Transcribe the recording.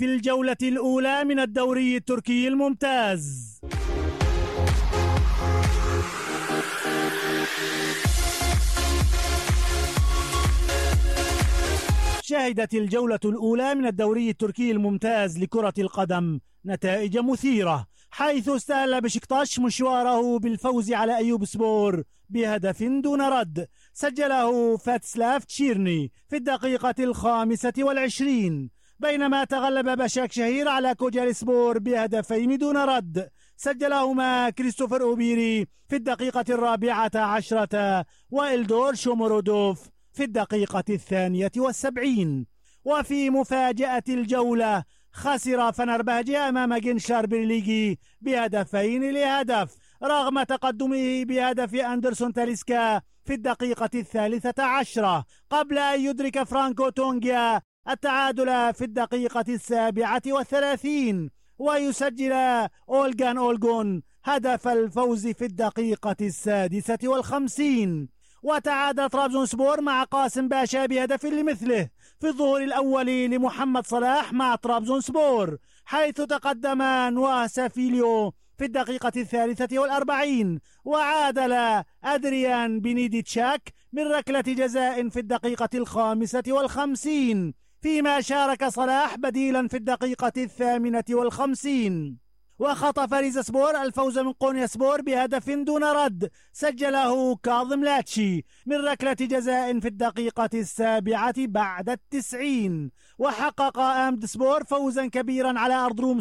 الجولة الأولى من الدوري التركي الممتاز. شهدت الجولة الأولى من الدوري التركي الممتاز لكرة القدم نتائج مثيرة، حيث استهل بشكتاش مشواره بالفوز على أيوب سبور بهدف دون رد سجله فاتسلاف تشيرني في الدقيقة 25، بينما تغلب بشاك شهير على كوجال سبور بهدفين دون رد سجلهما كريستوفر أوبيري في الدقيقة 14 وإلدور شومورودوف في الدقيقة 72. وفي مفاجأة الجولة خسر فنربهجة أمام جنشار برليغي بهدفين لهدف رغم تقدمه بهدف أندرسون تاليسكا في الدقيقة 13 قبل أن يدرك فرانكو تونجيا التعادل في الدقيقة 37 ويسجل أولغان أولغون هدف الفوز في الدقيقة 56. وتعادل طرابزونسبور مع قاسم باشا بهدف لمثله في الظهور الأول لمحمد صلاح مع طرابزونسبور، حيث تقدم نواه سافيليو في الدقيقة 43 وعادل أدريان بنيديتشاك من ركلة جزاء في الدقيقة 55، فيما شارك صلاح بديلا في الدقيقة 58. وخطف ريزاسبور الفوز من قونياسبور بهدف دون رد سجله كاظم لاتشي من ركلة جزاء في الدقيقة 7 بعد 90. وحقق أمد سبور فوزا كبيرا على أرض روم